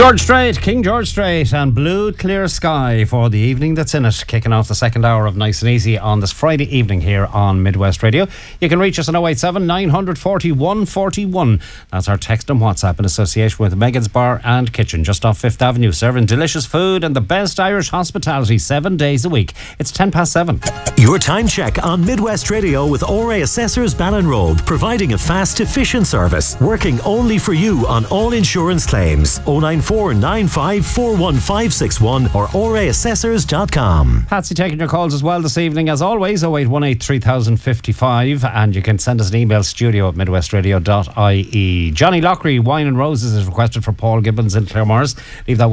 George Strait, King George Strait, and Blue Clear Sky for the evening that's in it, kicking off the second hour of Nice and Easy on this Friday evening here on Midwest Radio. You can reach us on 087 940 141. That's our text and WhatsApp in association with Megan's Bar and Kitchen, just off 5th Avenue, serving delicious food and the best Irish hospitality 7 days a week. It's 7:10. Your time check on Midwest Radio with Ore Assessors Ballinroad, providing a fast, efficient service, working only for you on all insurance claims. 09495415561 or oreassessors.com. Patsy taking your calls as well this evening, as always. 0818 3055, and you can send us an email, studio@midwestradio.ie. Johnny Lockery, Wine and Roses, is requested for Paul Gibbons in Claremorris. Leave that